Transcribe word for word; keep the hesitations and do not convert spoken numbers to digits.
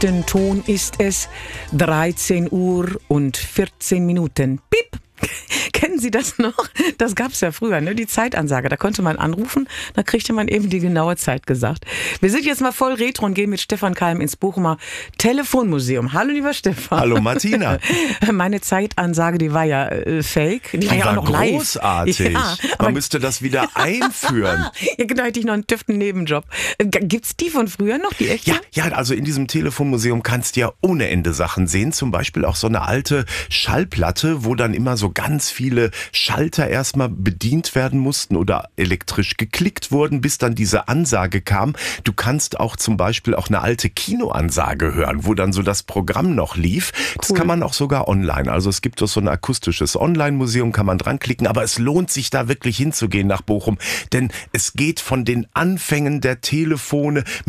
siebten Ton ist es dreizehn Uhr und vierzehn Minuten. Piep! Kennen Sie das noch? Das gab es ja früher, ne? Die Zeitansage. Da konnte man anrufen, da kriegte man eben die genaue Zeit gesagt. Wir sind jetzt mal voll retro und gehen mit Stefan Keim ins Bochumer Telefonmuseum. Hallo, lieber Stefan. Hallo, Martina. Meine Zeitansage, die war ja äh, fake. Die, die war ja auch noch live. Großartig. Ja, man müsste das wieder einführen. Ja, genau, hätte ich noch einen tüften Nebenjob. Gibt's die von früher noch, die echte? Ja, ja, also in diesem Telefonmuseum kannst du ja ohne Ende Sachen sehen. Zum Beispiel auch so eine alte Schallplatte, wo dann immer so ganz viele Schalter erstmal bedient werden mussten oder elektrisch geklickt wurden, bis dann diese Ansage kam. Du kannst auch zum Beispiel auch eine alte Kinoansage hören, wo dann so das Programm noch lief. Das Cool. kann man auch sogar online. Also es gibt so ein akustisches Online-Museum, kann man dran klicken, aber es lohnt sich da wirklich hinzugehen nach Bochum, denn es geht von den Anfängen der Telefone